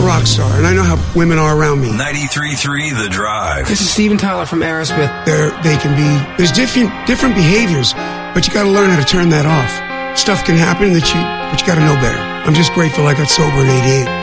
a rock star, and I know how women are around me. 93.3 The Drive. This is Steven Tyler from Aerosmith. There's different behaviors, but you got to learn how to turn that off. Stuff can happen but you got to know better. I'm just grateful I got sober in '88.